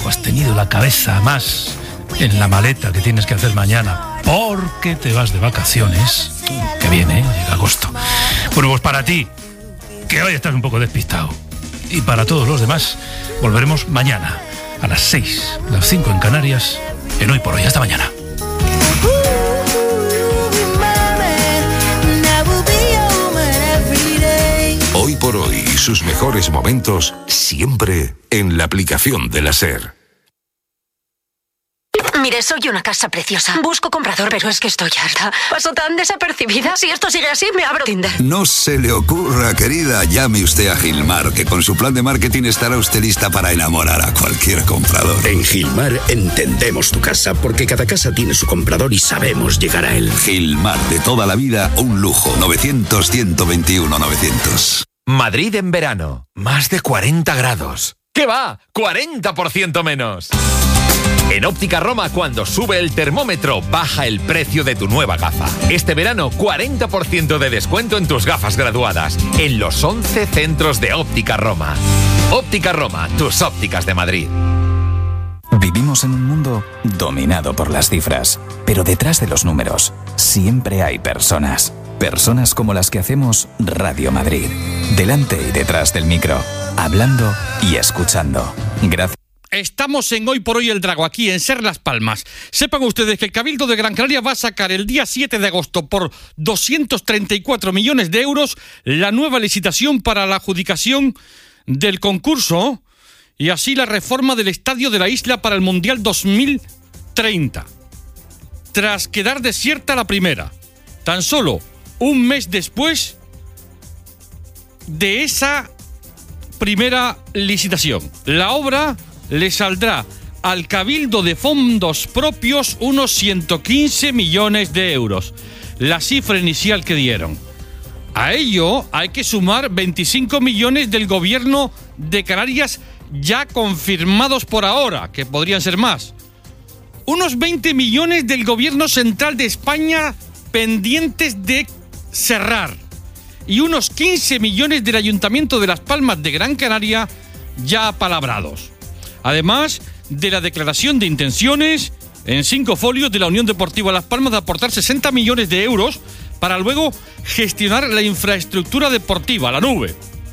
tiempo has tenido la cabeza más en la maleta que tienes que hacer mañana porque te vas de vacaciones, que viene, llega agosto. Bueno, pues para ti, que hoy estás un poco despistado, y para todos los demás, volveremos mañana a las 6, las 5 en Canarias, en Hoy por Hoy. Hasta mañana. Hoy por Hoy, sus mejores momentos siempre en la aplicación de la SER. Mire, soy una casa preciosa. Busco comprador, pero es que estoy harta. Paso tan desapercibida. Si esto sigue así, me abro Tinder. No se le ocurra, querida. Llame usted a Gilmar, que con su plan de marketing estará usted lista para enamorar a cualquier comprador. En Gilmar entendemos tu casa, porque cada casa tiene su comprador y sabemos llegar a él. Gilmar, de toda la vida, un lujo. 900-121-900. Madrid en verano. Más de 40 grados. ¿Qué va? 40% menos. En Óptica Roma, cuando sube el termómetro, baja el precio de tu nueva gafa. Este verano, 40% de descuento en tus gafas graduadas, en los 11 centros de Óptica Roma. Óptica Roma, tus ópticas de Madrid. Vivimos en un mundo dominado por las cifras, pero detrás de los números siempre hay personas. Personas como las que hacemos Radio Madrid. Delante y detrás del micro, hablando y escuchando. Gracias. Estamos en Hoy por Hoy el Drago, aquí en Ser Las Palmas. Sepan ustedes que el Cabildo de Gran Canaria va a sacar el día 7 de agosto por 234 millones de euros la nueva licitación para la adjudicación del concurso y así la reforma del estadio de la isla para el Mundial 2030. Tras quedar desierta la primera, tan solo un mes después de esa primera licitación, la obra le saldrá al Cabildo de fondos propios unos 115 millones de euros, la cifra inicial que dieron. A ello hay que sumar 25 millones del gobierno de Canarias ya confirmados por ahora, que podrían ser más. Unos 20 millones del gobierno central de España pendientes de cerrar. Y unos 15 millones del Ayuntamiento de Las Palmas de Gran Canaria ya apalabrados. Además de la declaración de intenciones en 5 folios de la Unión Deportiva Las Palmas de aportar 60 millones de euros para luego gestionar la infraestructura deportiva, la nube.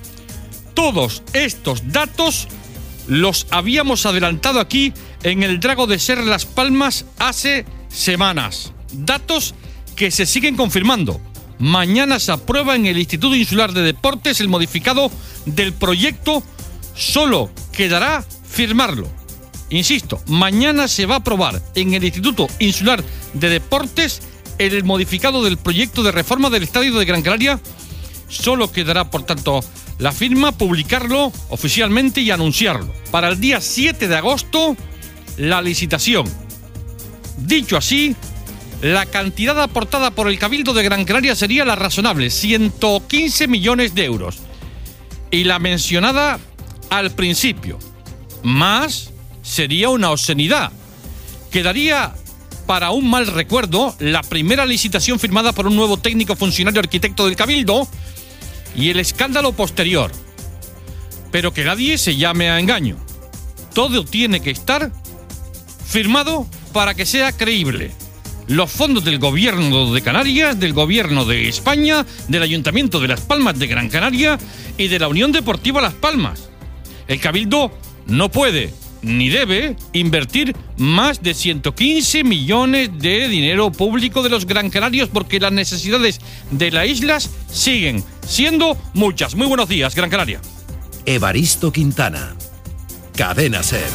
Todos estos datos los habíamos adelantado aquí en el Drago de Ser Las Palmas hace semanas. Datos que se siguen confirmando. Mañana se aprueba en el Instituto Insular de Deportes el modificado del proyecto, solo quedará firmarlo. Insisto, mañana se va a aprobar en el Instituto Insular de Deportes el modificado del proyecto de reforma del Estadio de Gran Canaria. Solo quedará, por tanto, la firma, publicarlo oficialmente y anunciarlo. Para el día 7 de agosto, la licitación. Dicho así, la cantidad aportada por el Cabildo de Gran Canaria sería la razonable, 115 millones de euros. Y la mencionada al principio, más sería una obscenidad. Quedaría para un mal recuerdo la primera licitación firmada por un nuevo técnico funcionario arquitecto del Cabildo y el escándalo posterior. Pero que nadie se llame a engaño. Todo tiene que estar firmado para que sea creíble. Los fondos del gobierno de Canarias, del gobierno de España, del Ayuntamiento de Las Palmas de Gran Canaria y de la Unión Deportiva Las Palmas. El Cabildo no puede ni debe invertir más de 115 millones de dinero público de los gran canarios porque las necesidades de las islas siguen siendo muchas. Muy buenos días, Gran Canaria. Evaristo Quintana, Cadena SER.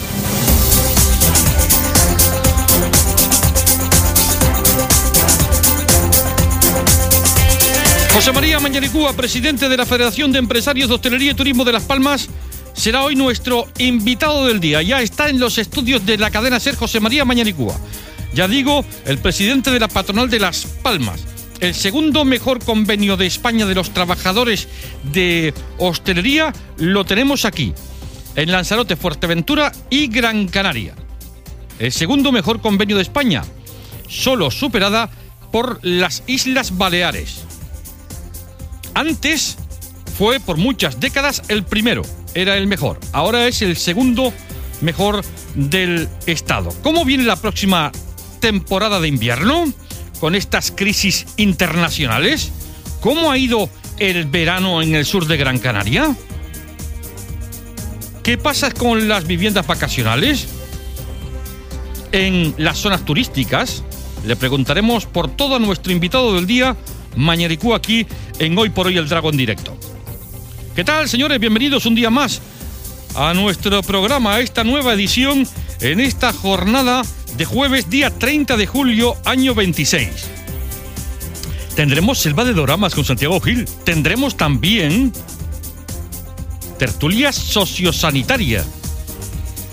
José María Mañanicúa, presidente de la Federación de Empresarios de Hostelería y Turismo de Las Palmas, será hoy nuestro invitado del día. Ya está en los estudios de la cadena SER José María Mañanicúa. Ya digo, el presidente de la patronal de Las Palmas. El segundo mejor convenio de España de los trabajadores de hostelería lo tenemos aquí, en Lanzarote, Fuerteventura y Gran Canaria. El segundo mejor convenio de España, solo superada por las Islas Baleares. Antes fue por muchas décadas el primero, era el mejor. Ahora es el segundo mejor del Estado. ¿Cómo viene la próxima temporada de invierno con estas crisis internacionales? ¿Cómo ha ido el verano en el sur de Gran Canaria? ¿Qué pasa con las viviendas vacacionales en las zonas turísticas? Le preguntaremos por todo a nuestro invitado del día, Mañaricú, aquí en Hoy por Hoy el Drago en directo. ¿Qué tal, señores? Bienvenidos un día más a nuestro programa, a esta nueva edición en esta jornada de jueves, día 30 de julio, año 26. Tendremos Selva de Doramas con Santiago Gil. Tendremos también tertulia sociosanitaria